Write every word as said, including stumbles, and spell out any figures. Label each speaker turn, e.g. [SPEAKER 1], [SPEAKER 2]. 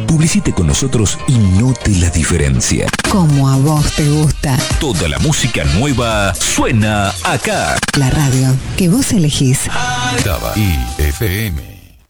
[SPEAKER 1] Publicite con nosotros y note la diferencia.
[SPEAKER 2] Como a vos te gusta.
[SPEAKER 1] Toda la música nueva suena acá.
[SPEAKER 2] La radio que vos elegís.
[SPEAKER 3] Cava y F M.